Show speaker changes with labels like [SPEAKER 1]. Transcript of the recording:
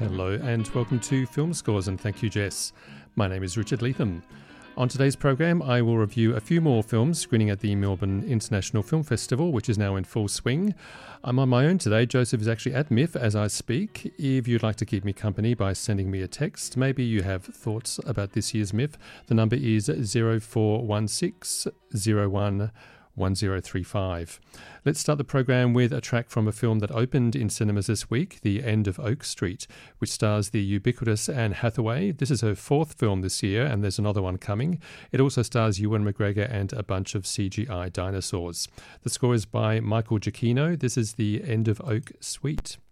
[SPEAKER 1] Hello and welcome to Film Scores, and thank you, Jess. My name is Richard Leatham. On today's program, I will review a few more films screening at the Melbourne International Film Festival, which is now in full swing. I'm on my own today. Joseph is actually at MIF as I speak. If you'd like to keep me company by sending me a text, maybe you have thoughts about this year's MIF, the number is 0416 01 1035. Let's start the program with a track from a film that opened in cinemas this week, The End of Oak Street, which stars the ubiquitous Anne Hathaway. This is her fourth film this year, and there's another one coming. It also stars Ewan McGregor and a bunch of CGI dinosaurs. The score is by Michael Giacchino. This is The End of Oak Street.